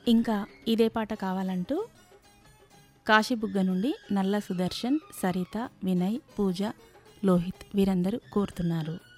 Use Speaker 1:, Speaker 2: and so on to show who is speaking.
Speaker 1: ఇంకా ఇదే పాట కావాలంటూ కాశీబుగ్గ నుండి నల్ల సుదర్శన్, సరిత, వినయ్, పూజ, లోహిత్ వీరందరూ కోరుతున్నారు.